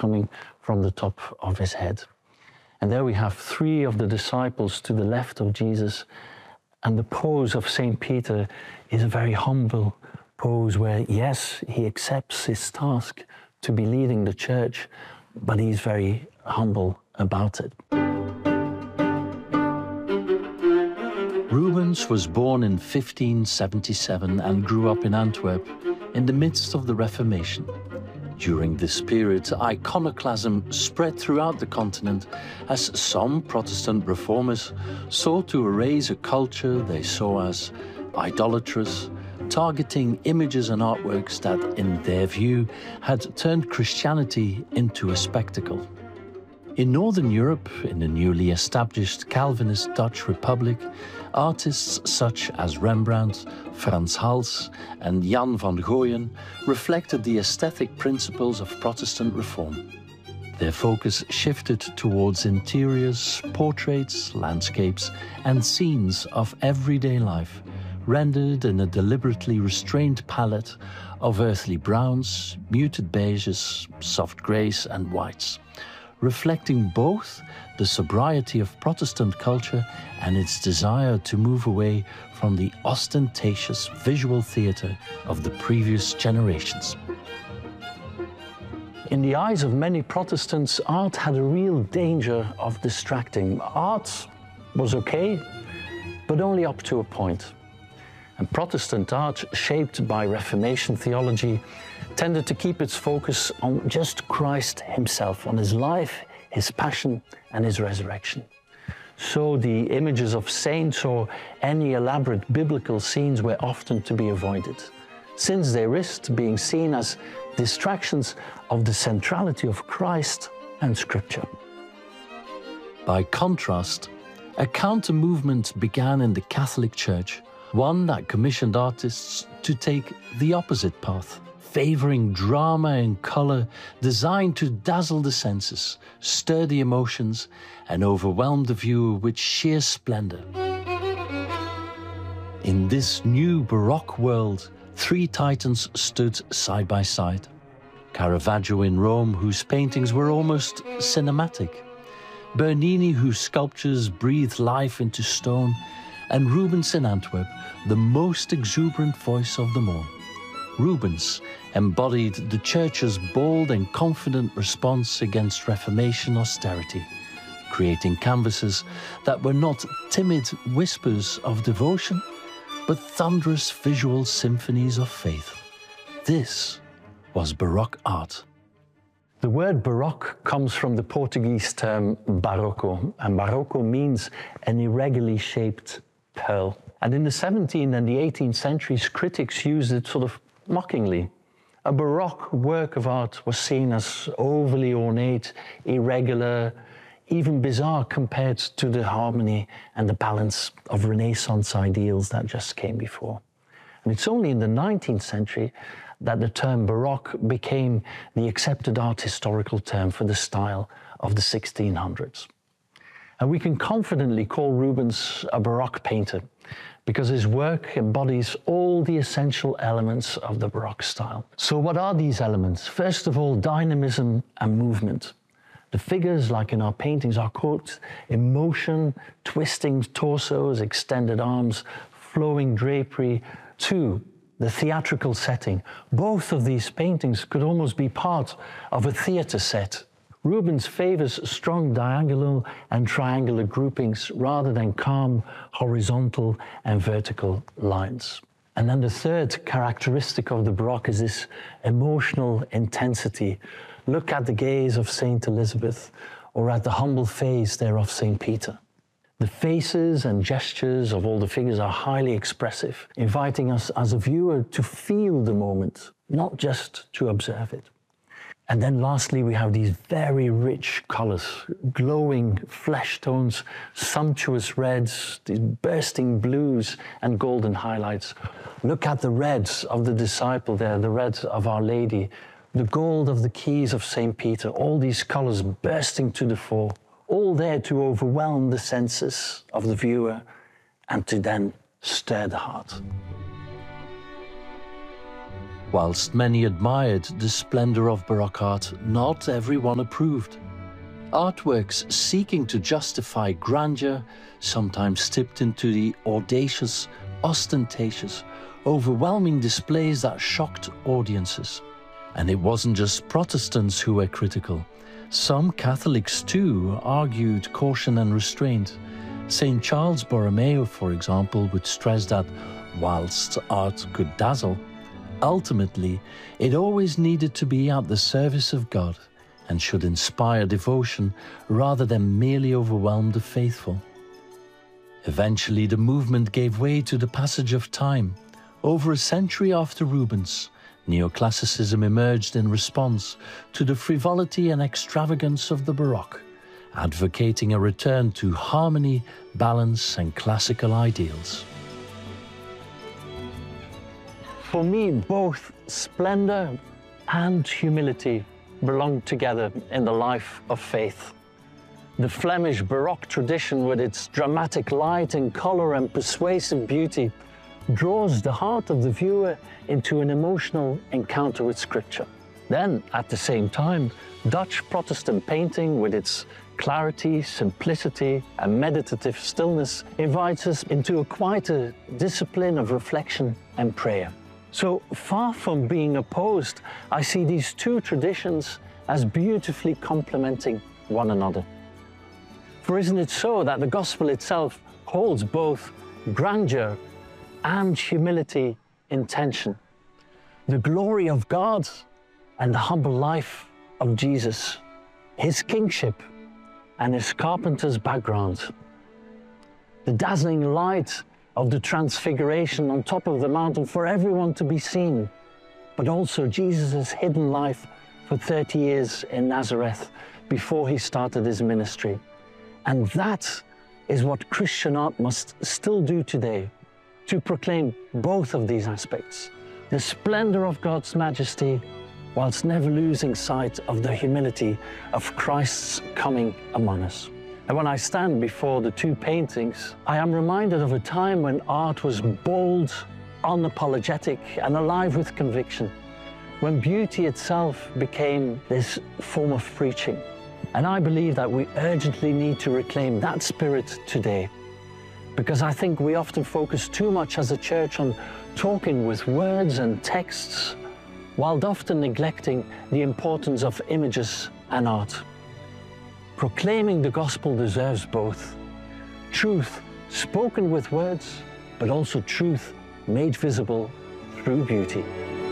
coming from the top of his head. And there we have three of the disciples to the left of Jesus. And the pose of St. Peter is a very humble pose where, yes, he accepts his task to be leading the church, but he's very humble about it. Rubens was born in 1577 and grew up in Antwerp in the midst of the Reformation. During this period, iconoclasm spread throughout the continent as some Protestant reformers sought to erase a culture they saw as idolatrous, targeting images and artworks that, in their view, had turned Christianity into a spectacle. In Northern Europe, in the newly established Calvinist Dutch Republic, artists such as Rembrandt, Frans Hals, and Jan van Goyen reflected the aesthetic principles of Protestant reform. Their focus shifted towards interiors, portraits, landscapes, and scenes of everyday life, rendered in a deliberately restrained palette of earthly browns, muted beiges, soft greys, and whites, reflecting both the sobriety of Protestant culture and its desire to move away from the ostentatious visual theatre of the previous generations. In the eyes of many Protestants, art had a real danger of distracting. Art was okay, but only up to a point. And Protestant art, shaped by Reformation theology, tended to keep its focus on just Christ himself, on his life, his passion, and his resurrection. So the images of saints or any elaborate biblical scenes were often to be avoided, since they risked being seen as distractions of the centrality of Christ and Scripture. By contrast, a counter-movement began in the Catholic Church, one that commissioned artists to take the opposite path, favoring drama and color designed to dazzle the senses, stir the emotions, and overwhelm the viewer with sheer splendor. In this new Baroque world, three titans stood side by side. Caravaggio in Rome, whose paintings were almost cinematic, Bernini, whose sculptures breathed life into stone, and Rubens in Antwerp, the most exuberant voice of them all. Rubens embodied the Church's bold and confident response against Reformation austerity, creating canvases that were not timid whispers of devotion, but thunderous visual symphonies of faith. This was Baroque art. The word Baroque comes from the Portuguese term barroco, and barroco means an irregularly shaped pearl. And in the 17th and the 18th centuries, critics used it sort of mockingly. A Baroque work of art was seen as overly ornate, irregular, even bizarre compared to the harmony and the balance of Renaissance ideals that just came before. And it's only in the 19th century that the term Baroque became the accepted art historical term for the style of the 1600s. And we can confidently call Rubens a Baroque painter because his work embodies all the essential elements of the Baroque style. So what are these elements? First of all, dynamism and movement. The figures, like in our paintings, are caught in motion, twisting torsos, extended arms, flowing drapery. Two, the theatrical setting. Both of these paintings could almost be part of a theatre set. Rubens favors strong diagonal and triangular groupings rather than calm horizontal and vertical lines. And then the third characteristic of the Baroque is this emotional intensity. Look at the gaze of Saint Elizabeth or at the humble face there of Saint Peter. The faces and gestures of all the figures are highly expressive, inviting us as a viewer to feel the moment, not just to observe it. And then lastly, we have these very rich colors, glowing flesh tones, sumptuous reds, these bursting blues and golden highlights. Look at the reds of the disciple there, the red of Our Lady, the gold of the keys of St. Peter, all these colors bursting to the fore, all there to overwhelm the senses of the viewer and to then stir the heart. Whilst many admired the splendor of Baroque art, not everyone approved. Artworks seeking to justify grandeur sometimes tipped into the audacious, ostentatious, overwhelming displays that shocked audiences. And it wasn't just Protestants who were critical. Some Catholics too argued caution and restraint. St. Charles Borromeo, for example, would stress that whilst art could dazzle, ultimately it always needed to be at the service of God and should inspire devotion rather than merely overwhelm the faithful. Eventually, the movement gave way to the passage of time. Over a century after Rubens, neoclassicism emerged in response to the frivolity and extravagance of the Baroque, advocating a return to harmony, balance, and classical ideals. For me, both splendor and humility belong together in the life of faith. The Flemish Baroque tradition, with its dramatic light and color and persuasive beauty, draws the heart of the viewer into an emotional encounter with Scripture. Then, at the same time, Dutch Protestant painting, with its clarity, simplicity, and meditative stillness, invites us into a quieter discipline of reflection and prayer. So far from being opposed, I see these two traditions as beautifully complementing one another. For isn't it so that the gospel itself holds both grandeur and humility in tension? The glory of God and the humble life of Jesus, his kingship and his carpenter's background. The dazzling light of the transfiguration on top of the mountain for everyone to be seen, but also Jesus' hidden life for 30 years in Nazareth before he started his ministry. And that is what Christian art must still do today, to proclaim both of these aspects, the splendor of God's majesty, whilst never losing sight of the humility of Christ's coming among us. And when I stand before the two paintings, I am reminded of a time when art was bold, unapologetic, and alive with conviction, when beauty itself became this form of preaching. And I believe that we urgently need to reclaim that spirit today, because I think we often focus too much as a church on talking with words and texts, while often neglecting the importance of images and art. Proclaiming the gospel deserves both. Truth spoken with words, but also truth made visible through beauty.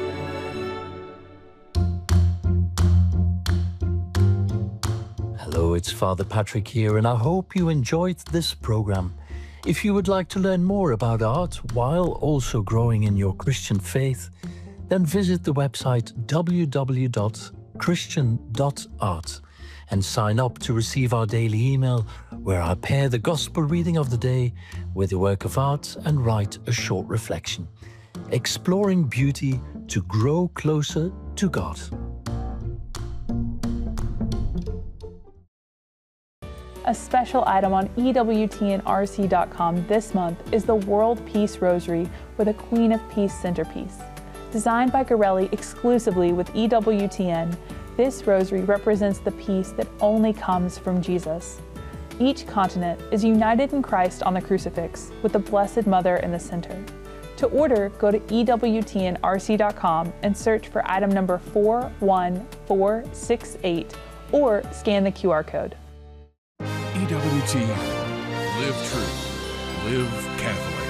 Hello, it's Father Patrick here, and I hope you enjoyed this program. If you would like to learn more about art while also growing in your Christian faith, then visit the website www.christian.art and sign up to receive our daily email, where I pair the gospel reading of the day with a work of art and write a short reflection, exploring beauty to grow closer to God. A special item on EWTNRC.com this month is the World Peace Rosary with a Queen of Peace centerpiece. Designed by Garelli exclusively with EWTN, this rosary represents the peace that only comes from Jesus. Each continent is united in Christ on the crucifix, with the Blessed Mother in the center. To order, go to EWTNRC.com and search for item number 41468 or scan the QR code. EWTN. Live true. Live Catholic.